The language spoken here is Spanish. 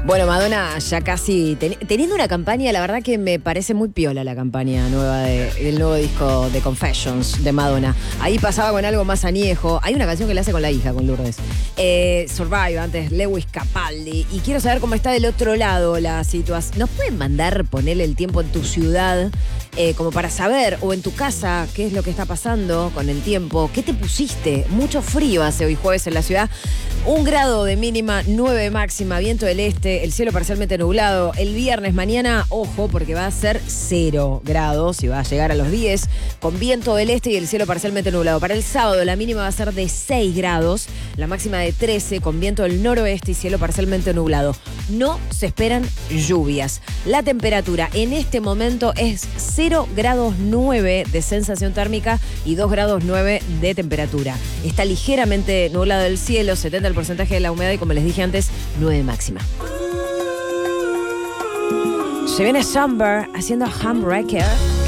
Bueno, Madonna ya casi teniendo una campaña, la verdad que me parece muy piola la campaña nueva del nuevo disco de Confessions de Madonna. Ahí pasaba con algo más añejo. Hay una canción que le hace con la hija, con Lourdes. Survive, antes Lewis Capaldi. Y quiero saber cómo está del otro lado la situación. ¿Nos pueden mandar, ponerle el tiempo en tu ciudad, como para saber, o en tu casa, qué es lo que está pasando con el tiempo? ¿Qué te pusiste? Mucho frío hace hoy jueves en la ciudad. 1 grado de mínima, 9 de máxima, viento del este, el cielo parcialmente nublado. El viernes mañana, ojo, porque va a ser 0 grados y va a llegar a los 10, con viento del este y el cielo parcialmente nublado. Para el sábado la mínima va a ser de 6 grados, la máxima de 13, con viento del noroeste y cielo parcialmente nublado. No se esperan lluvias. La temperatura en este momento es 0 grados 9 de sensación térmica y 2 grados 9 de temperatura. Está ligeramente nublado el cielo, 70% de la humedad y, como les dije antes, 9 de máxima. Se viene Summer haciendo Handbreaker.